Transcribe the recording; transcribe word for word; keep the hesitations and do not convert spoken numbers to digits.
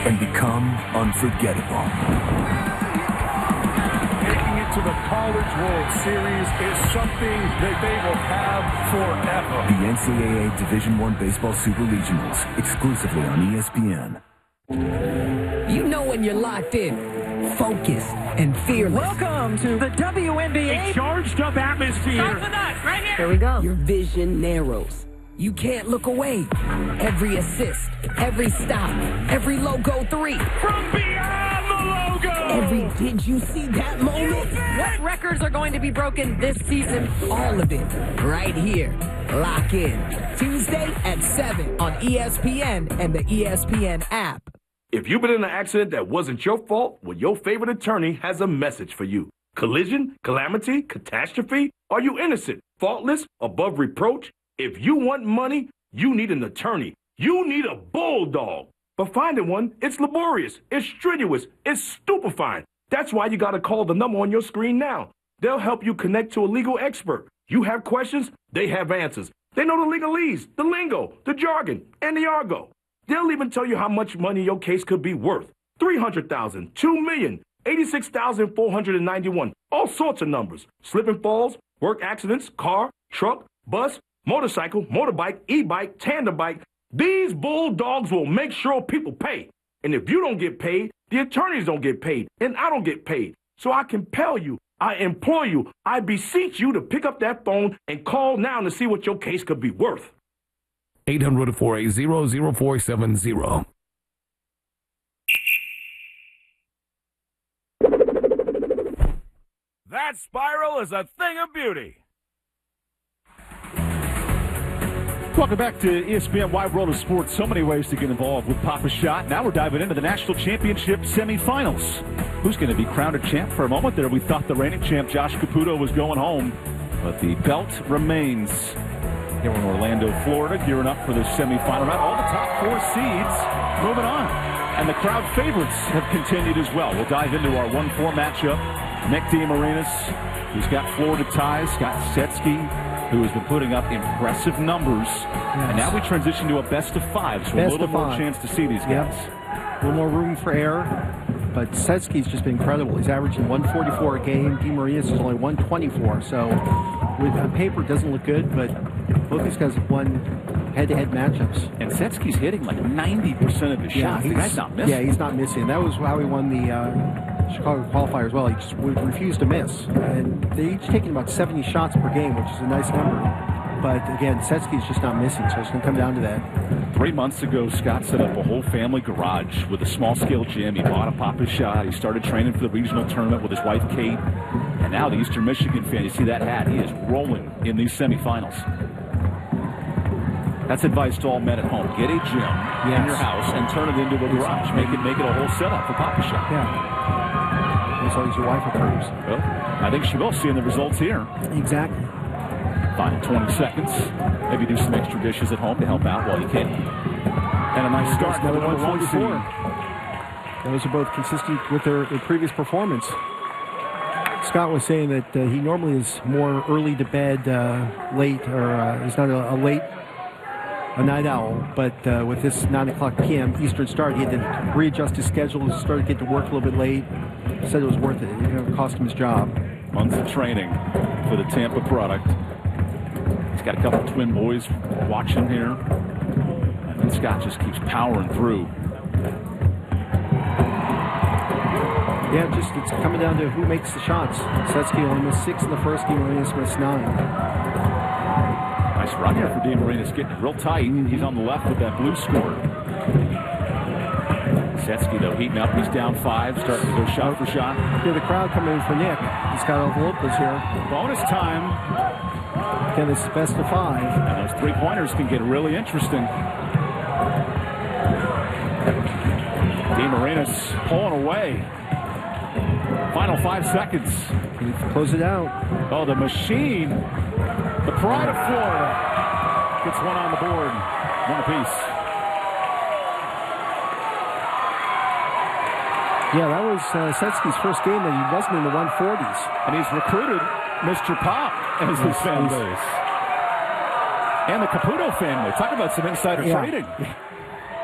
and become unforgettable. Making it to the College World Series is something that they will have forever. The N C double A Division I Baseball Super Regionals, exclusively on E S P N. You know when you're locked in, focused, and fearless. Welcome to the W N B A. A charged up atmosphere. Stop the nuts, right here. Here we go. Your vision narrows. You can't look away. Every assist, every stop, every logo three. From beyond the logo. Every did you see that moment? What records are going to be broken this season? All of it right here. Lock in. Tuesday at seven on E S P N and the E S P N app. If you've been in an accident that wasn't your fault, well, your favorite attorney has a message for you. Collision, calamity, catastrophe? Are you innocent, faultless, above reproach? If you want money, you need an attorney. You need a bulldog. But finding one, it's laborious, it's strenuous, it's stupefying. That's why you got to call the number on your screen now. They'll help you connect to a legal expert. You have questions, they have answers. They know the legalese, the lingo, the jargon, and the argot. They'll even tell you how much money your case could be worth. three hundred thousand dollars, two million dollars, eighty-six thousand four hundred ninety-one, all sorts of numbers. Slip and falls, work accidents, car, truck, bus, motorcycle, motorbike, e-bike, tandem bike. These bulldogs will make sure people pay. And if you don't get paid, the attorneys don't get paid, and I don't get paid. So I compel you, I implore you, I beseech you to pick up that phone and call now to see what your case could be worth. eight hundred, four eight zero, zero four seven zero. That spiral is a thing of beauty. Welcome back to E S P N Wide World of Sports. So many ways to get involved with Pop-A-Shot. Now we're diving into the National Championship semifinals. Who's going to be crowned a champ? For a moment there, we thought the reigning champ, Josh Caputo, was going home. But the belt remains here in Orlando, Florida, gearing up for the semifinal round. All the top four seeds moving on. And the crowd favorites have continued as well. We'll dive into our one four matchup. Nick DeMarinis, who's got Florida ties, Scott Setsky, who has been putting up impressive numbers. Yes. And now we transition to a best of five, so best a little more five. chance to see these guys. Yep. A little more room for error. But Setsky's just been incredible. He's averaging one forty-four a game. DeMarinis is only one twenty-four. So with on paper, it doesn't look good, but both these guys have won head-to-head matchups. And Setsky's hitting like ninety percent of his yeah, shots. He's not missing. Yeah, he's not missing. That was how he won the uh, Chicago qualifier as well. He just would refuse to miss. And they each taking about seventy shots per game, which is a nice number. But again, Setsky's just not missing, so it's going to come down to that. Three months ago, Scott set up a whole family garage with a small-scale gym. He bought a Pop-A-Shot. He started training for the regional tournament with his wife, Kate. And now the Eastern Michigan fan, you see that hat, he is rolling in these semifinals. That's advice to all men at home. Get a gym yes. in your house and turn it into a garage. Make it make it a whole setup for Pop-A-Shot. Yeah. As long as your wife approves. Well, I think she will, seeing the results here. Exactly. Final twenty seconds. Maybe do some extra dishes at home to help out while you can. And a nice start. Another one forty-four. Those are both consistent with their, their previous performance. Scott was saying that uh, he normally is more early to bed, uh, late, or uh, he's not a, a late, a night owl. But uh, with this nine o'clock p m Eastern start, he had to readjust his schedule. He started to get to work a little bit late. He said it was worth it. It you know, cost him his job. Months of training for the Tampa product. He's got a couple of twin boys watching here. And Scott just keeps powering through. Yeah, just it's coming down to who makes the shots. Setsky only missed six in the first game. DeMarinis missed nine. Nice run here for DeMarinis, getting real tight. Mm-hmm. He's on the left with that blue score. Setsky, though, heating up. He's down five, starting to go shot for shot. Yeah, the crowd coming in for Nick. He's got all the locals here. Bonus time. Again, this is best of five. And those three-pointers can get really interesting. DeMarinis pulling away. Final five seconds. Close it out. Oh, the machine. The pride of Florida gets one on the board. One apiece. Yeah, that was uh, Setsky's first game that he wasn't in the one forties. And he's recruited Mister Pop as his fan base. And the Caputo family. Talk about some insider yeah. trading.